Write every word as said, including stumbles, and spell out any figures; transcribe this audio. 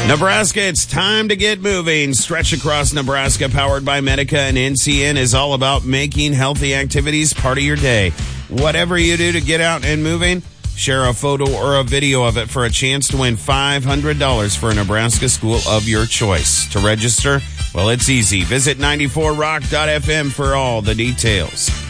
Nebraska, it's time to get moving. Stretch Across Nebraska, powered by Medica and N C N, is all about making healthy activities part of your day. Whatever you do to get out and moving, share a photo or a video of it for a chance to win five hundred dollars for a Nebraska school of your choice. To register, well, it's easy. Visit ninety-four rock dot f m for all the details.